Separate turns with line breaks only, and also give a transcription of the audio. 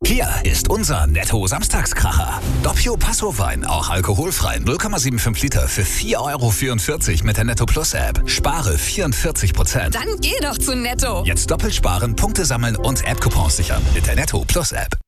Hier ist unser Netto-Samstagskracher. Doppio Passo-Wein, auch alkoholfrei, 0,75 Liter für 4,44 € mit der Netto Plus App. Spare 44%.
Dann geh doch zu Netto.
Jetzt doppelt sparen, Punkte sammeln und App-Coupons sichern mit der Netto Plus App.